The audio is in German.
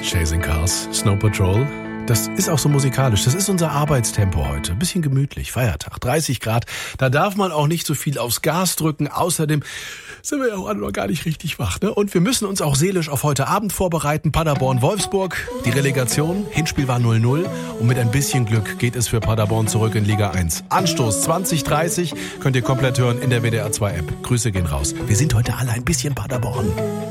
Chasing Cars, Snow Patrol. Das ist auch so musikalisch. Das ist unser Arbeitstempo heute. Ein bisschen gemütlich. Feiertag, 30 Grad. Da darf man auch nicht so viel aufs Gas drücken. Außerdem sind wir ja auch alle noch gar nicht richtig wach, ne? Und wir müssen uns auch seelisch auf heute Abend vorbereiten. Paderborn-Wolfsburg, die Relegation. Hinspiel war 0-0. Und mit ein bisschen Glück geht es für Paderborn zurück in Liga 1. Anstoß 20:30 könnt ihr komplett hören in der WDR 2 App. Grüße gehen raus. Wir sind heute alle ein bisschen Paderborn.